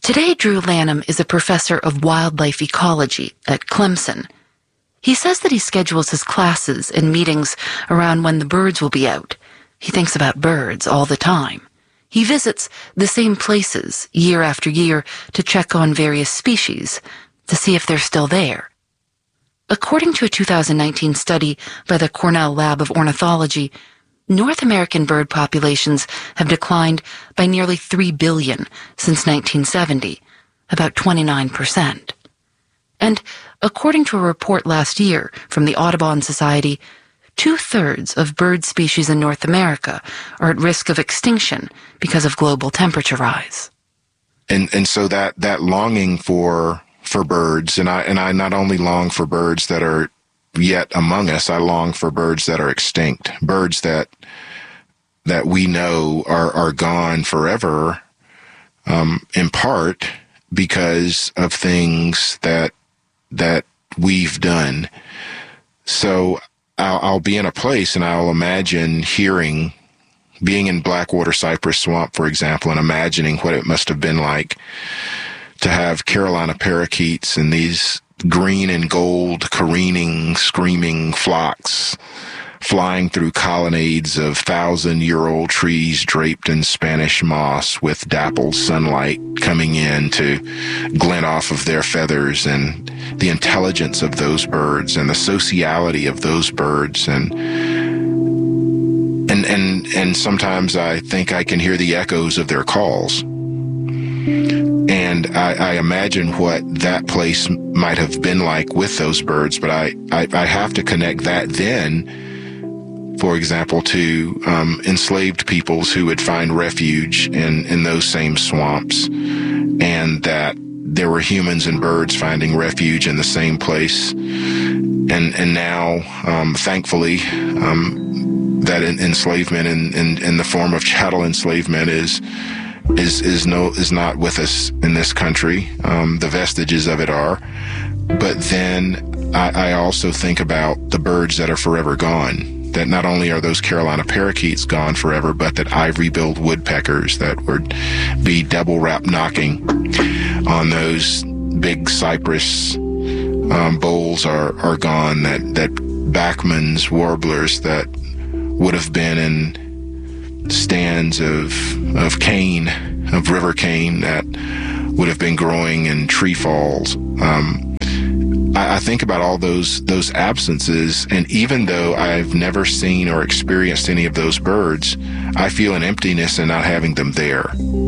Today, Drew Lanham is a professor of wildlife ecology at Clemson. He says that he schedules his classes and meetings around when the birds will be out. He thinks about birds all the time. He visits the same places year after year to check on various species to see if they're still there. According to a 2019 study by the Cornell Lab of Ornithology, North American bird populations have declined by nearly 3 billion since 1970, about 29%. And according to a report last year from the Audubon Society, 2/3 of bird species in North America are at risk of extinction because of global temperature rise. And so that longing for birds, and I not only long for birds that are yet among us, I long for birds that are extinct, birds that we know are gone forever, in part because of things that we've done. So I'll be in a place and I'll imagine being in Blackwater Cypress Swamp, for example, and imagining what it must have been like to have Carolina parakeets and these green and gold careening, screaming flocks flying through colonnades of 1,000-year-old trees draped in Spanish moss with dappled sunlight coming in to glint off of their feathers, and the intelligence of those birds and the sociality of those birds. And sometimes I think I can hear the echoes of their calls. And I imagine what that place might have been like with those birds, but I have to connect that then, for example, to enslaved peoples who would find refuge in those same swamps, and that there were humans and birds finding refuge in the same place. And now, thankfully, that enslavement in the form of chattel enslavement is not with us in this country. The vestiges of it are. But then I also think about the birds that are forever gone. That not only are those Carolina parakeets gone forever, but that ivory-billed woodpeckers that would be double rap knocking on those big cypress bowls are gone. That Bachman's warblers that would have been in stands of cane, of river cane that would have been growing in tree falls. I think about all those absences, and even though I've never seen or experienced any of those birds, I feel an emptiness in not having them there.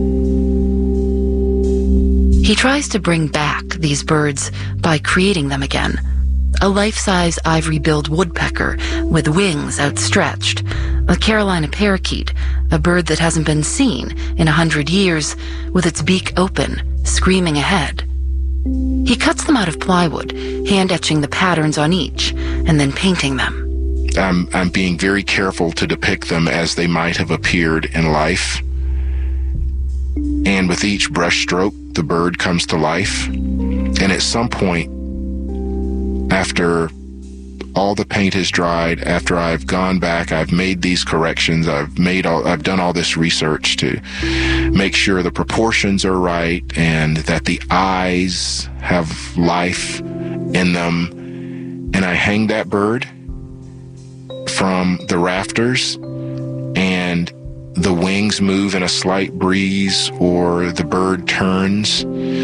He tries to bring back these birds by creating them again. A life-size ivory-billed woodpecker with wings outstretched, a Carolina parakeet, a bird that hasn't been seen in 100 years, with its beak open, screaming ahead. He cuts them out of plywood, hand-etching the patterns on each, and then painting them. I'm being very careful to depict them as they might have appeared in life. And with each brushstroke, the bird comes to life. And at some point, after all the paint is dried, after I've gone back, I've made these corrections, I've done all this research to make sure the proportions are right and that the eyes have life in them. And I hang that bird from the rafters, and the wings move in a slight breeze, or the bird turns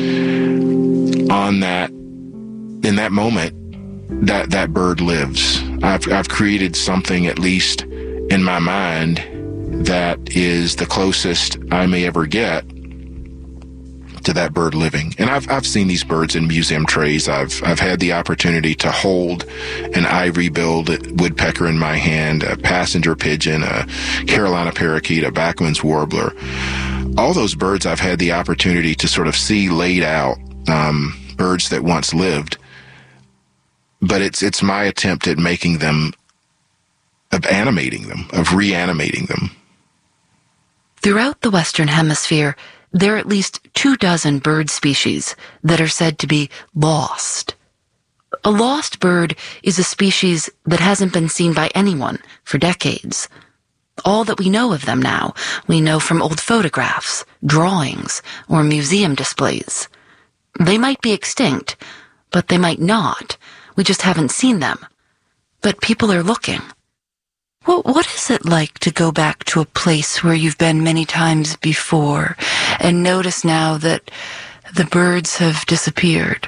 on that. In that moment, that bird lives. I've created something, at least in my mind, that is the closest I may ever get to that bird living. And I've seen these birds in museum trays. I've had the opportunity to hold an ivory-billed woodpecker in my hand, a passenger pigeon, a Carolina parakeet, a Bachman's warbler. All those birds I've had the opportunity to sort of see laid out, birds that once lived. But it's my attempt at making them, of animating them, of reanimating them. Throughout the Western Hemisphere, there are at least 24 bird species that are said to be lost. A lost bird is a species that hasn't been seen by anyone for decades. all that we know of them now, we know from old photographs, drawings, or museum displays. They might be extinct, but they might not. We just haven't seen them. But people are looking. What is it like to go back to a place where you've been many times before and notice now that the birds have disappeared?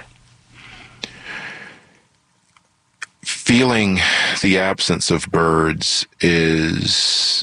Feeling the absence of birds it's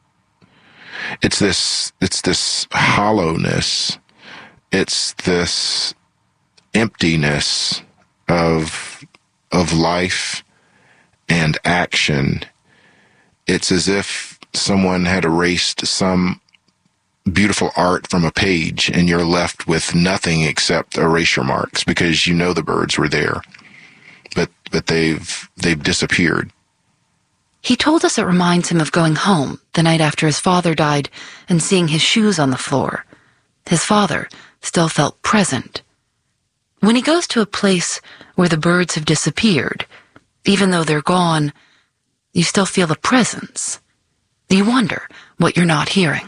this hollowness. It's this emptiness of life and action. It's as if someone had erased some beautiful art from a page and you're left with nothing except erasure marks because you know the birds were there, but they've disappeared. He told us it reminds him of going home the night after his father died and seeing his shoes on the floor. His father still felt present. When he goes to a place where the birds have disappeared, even though they're gone, you still feel a presence. You wonder what you're not hearing.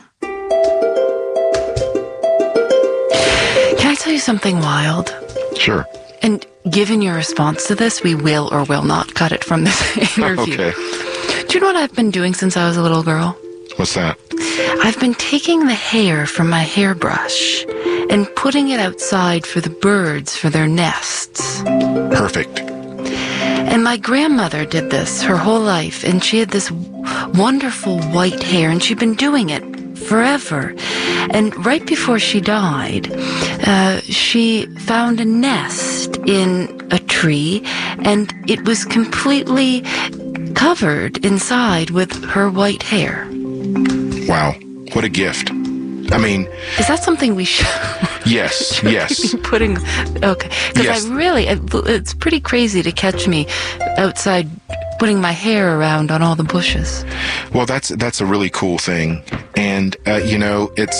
Can I tell you something wild? Sure. And given your response to this, we will or will not cut it from this interview. Okay. Do you know what I've been doing since I was a little girl? What's that? I've been taking the hair from my hairbrush and putting it outside for the birds for their nests. Perfect. And my grandmother did this her whole life, and she had this wonderful white hair, and she'd been doing it forever. And right before she died, she found a nest in a tree, and it was completely covered inside with her white hair. Wow, what a gift. I mean... Is that something we should... Yes, yes. Be putting... Okay. Because yes. It's pretty crazy to catch me outside putting my hair around on all the bushes. Well, that's a really cool thing. And, it's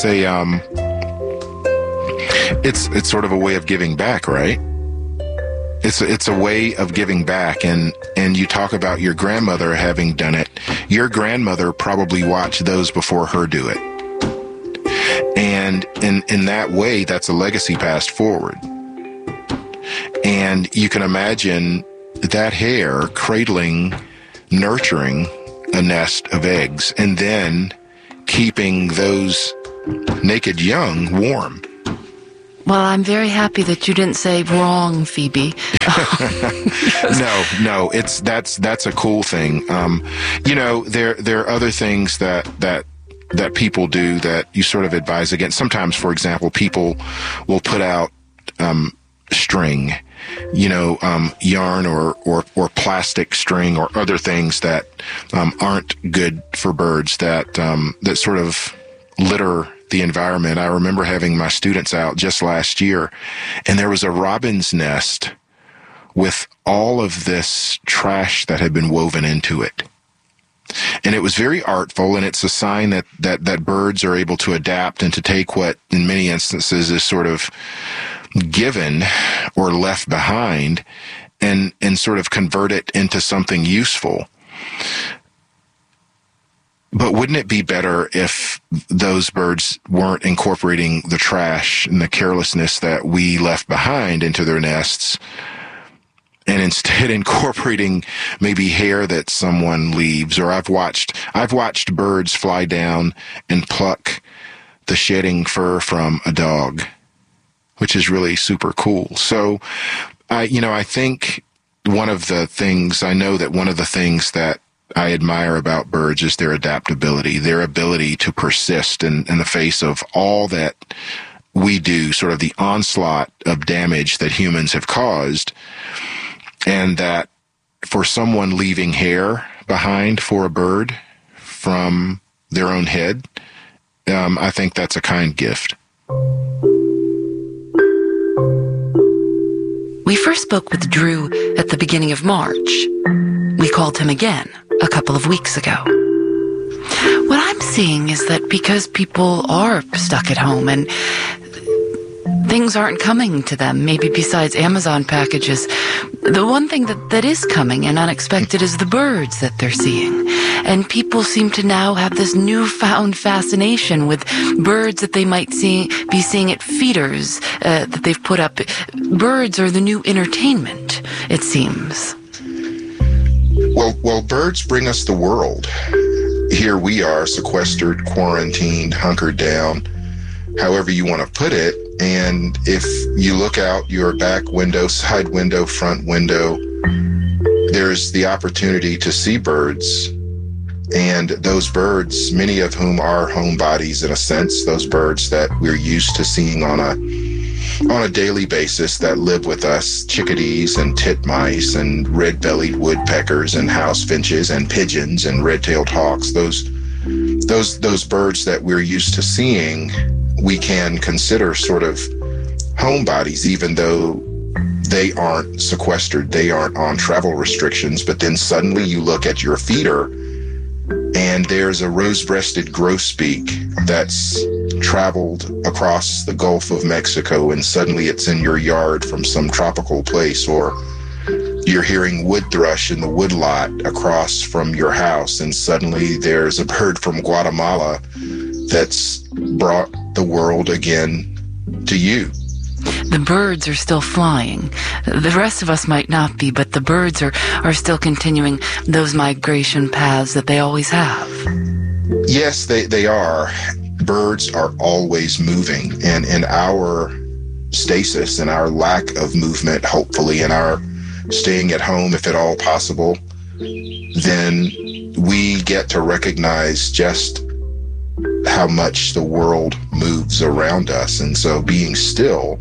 it's sort of a way of giving back, right? It's a way of giving back, and you talk about your grandmother having done it. Your grandmother probably watched those before her do it. And in that way, that's a legacy passed forward. And you can imagine that hair cradling, nurturing a nest of eggs, and then keeping those naked young warm. Well, I'm very happy that you didn't say wrong, Phoebe. No, that's a cool thing. There are other things that people do that you sort of advise against. Sometimes, for example, people will put out string, yarn or plastic string or other things that aren't good for birds that sort of litter the environment. I remember having my students out just last year, and there was a robin's nest with all of this trash that had been woven into it. And it was very artful, and it's a sign that birds are able to adapt and to take what, in many instances, is sort of given or left behind and sort of convert it into something useful. But wouldn't it be better if those birds weren't incorporating the trash and the carelessness that we left behind into their nests, and instead incorporating maybe hair that someone leaves? Or I've watched birds fly down and pluck the shedding fur from a dog, which is really super cool. So, I think one of the things that I admire about birds is their adaptability, their ability to persist in the face of all that we do, sort of the onslaught of damage that humans have caused. And that for someone leaving hair behind for a bird from their own head, I think that's a kind gift. We first spoke with Drew at the beginning of March. We called him again a couple of weeks ago. What I'm seeing is that because people are stuck at home and things aren't coming to them, maybe besides Amazon packages. The one thing that is coming and unexpected is the birds that they're seeing. And people seem to now have this newfound fascination with birds that they might be seeing at feeders that they've put up. Birds are the new entertainment, it seems. Well, birds bring us the world. Here we are, sequestered, quarantined, hunkered down, however you want to put it. And if you look out your back window, side window, front window, there's the opportunity to see birds. And those birds, many of whom are homebodies in a sense, those birds that we're used to seeing on a daily basis that live with us, chickadees and titmice and red-bellied woodpeckers and house finches and pigeons and red-tailed hawks, those birds that we're used to seeing, we can consider sort of homebodies, even though they aren't sequestered, they aren't on travel restrictions. But then suddenly you look at your feeder and there's a rose-breasted grosbeak that's traveled across the Gulf of Mexico, and suddenly it's in your yard from some tropical place, or you're hearing wood thrush in the woodlot across from your house, and suddenly there's a bird from Guatemala that's brought the world again to you. The birds are still flying. The rest of us might not be, but the birds are still continuing those migration paths that they always have. Yes, they are. Birds are always moving, and in our stasis and our lack of movement, hopefully, and our staying at home, if at all possible, then we get to recognize just how much the world moves around us. And so being still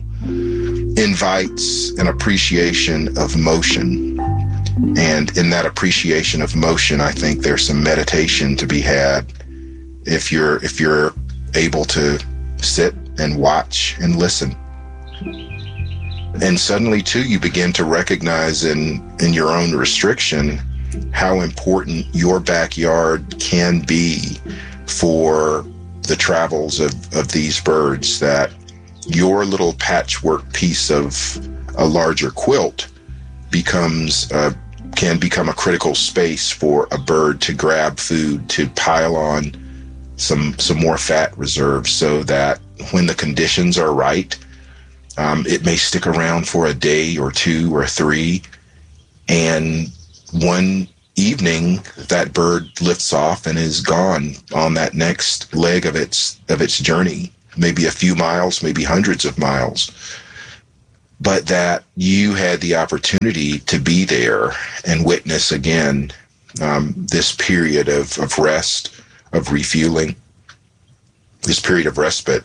invites an appreciation of motion. And in that appreciation of motion, I think there's some meditation to be had if you're able to sit and watch and listen. And suddenly, too, you begin to recognize in your own restriction how important your backyard can be for the travels of these birds, that your little patchwork piece of a larger quilt can become a critical space for a bird to grab food, to pile on some more fat reserves, so that when the conditions are right, it may stick around for a day or two or three, and one evening that bird lifts off and is gone on that next leg of its journey, maybe a few miles, maybe hundreds of miles, but that you had the opportunity to be there and witness again this period of rest, of refueling, this period of respite.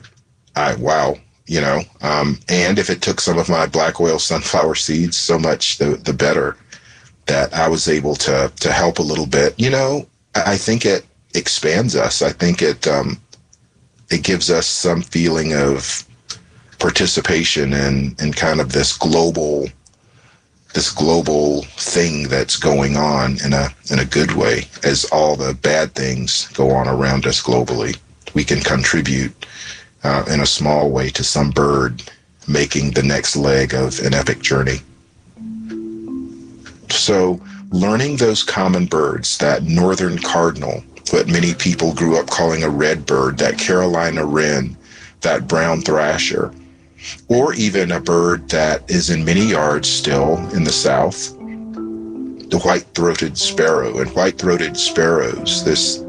And if it took some of my black oil sunflower seeds, so much the better, that I was able to help a little bit. I think it expands us. I think it gives us some feeling of participation and kind of this global thing that's going on in a good way. As all the bad things go on around us globally, we can contribute in a small way to some bird making the next leg of an epic journey. So learning those common birds, that northern cardinal, what many people grew up calling a red bird, that Carolina wren, that brown thrasher, or even a bird that is in many yards still in the South, the white-throated sparrow. And white-throated sparrows, this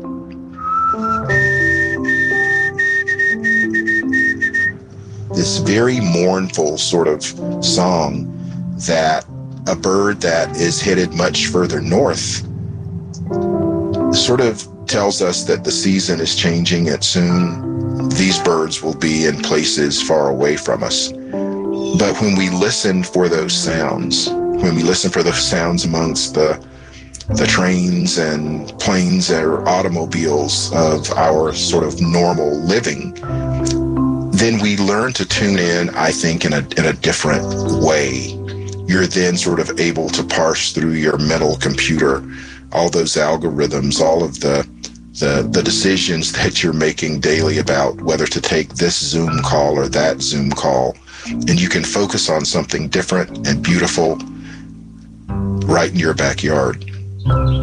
very mournful sort of song that a bird that is headed much further north sort of tells us that the season is changing, and soon these birds will be in places far away from us. But when we listen for those sounds, amongst the trains and planes or automobiles of our sort of normal living, then we learn to tune in, I think, in a different way. You're then sort of able to parse through your mental computer all those algorithms, all of the decisions that you're making daily about whether to take this Zoom call or that Zoom call, and you can focus on something different and beautiful right in your backyard.